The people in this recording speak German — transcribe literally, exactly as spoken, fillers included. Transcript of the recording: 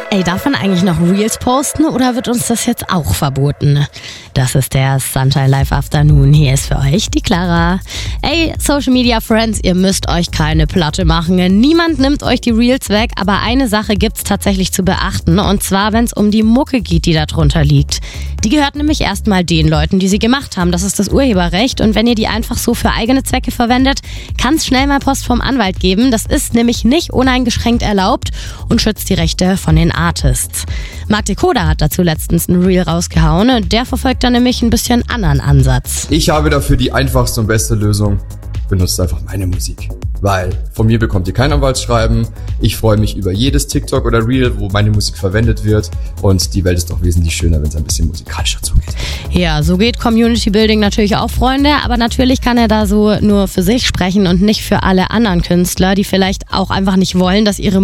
Ey, darf man eigentlich noch Reels posten oder wird uns das jetzt auch verboten? Das ist der Sunshine Live Afternoon. Hier ist für euch die Clara. Ey, Social Media Friends, ihr müsst euch keine Platte machen. Niemand nimmt euch die Reels weg, aber eine Sache gibt's tatsächlich zu beachten. Und zwar, wenn es um die Mucke geht, die da drunter liegt. Die gehört nämlich erstmal den Leuten, die sie gemacht haben. Das ist das Urheberrecht. Und wenn ihr die einfach so für eigene Zwecke verwendet, kann es schnell mal Post vom Anwalt geben. Das ist nämlich nicht uneingeschränkt erlaubt und schützt die Rechte von den Artists. Marc Decoder hat dazu letztens ein Reel rausgehauen. Der verfolgt da nämlich ein bisschen anderen Ansatz. Ich habe dafür die einfachste und beste Lösung. Benutzt einfach meine Musik. Weil von mir bekommt ihr kein Anwaltsschreiben. Ich freue mich über jedes TikTok oder Reel, wo meine Musik verwendet wird. Und die Welt ist doch wesentlich schöner, wenn es ein bisschen musikalischer zugeht. Ja, so geht Community Building natürlich auch, Freunde. Aber natürlich kann er da so nur für sich sprechen und nicht für alle anderen Künstler, die vielleicht auch einfach nicht wollen, dass ihre